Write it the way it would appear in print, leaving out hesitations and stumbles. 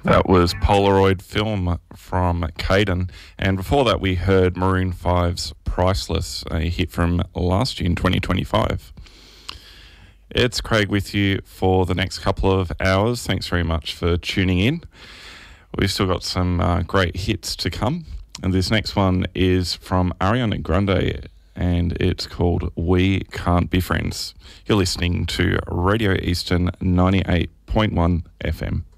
That was Polaroid Film from Caden. And before that, we heard Maroon 5's Priceless, a hit from last year in 2025. It's Craig with you for the next couple of hours. Thanks very much for tuning in. We've still got some great hits to come. And this next one is from Ariana Grande, and it's called We Can't Be Friends. You're listening to Radio Eastern 98.1 FM.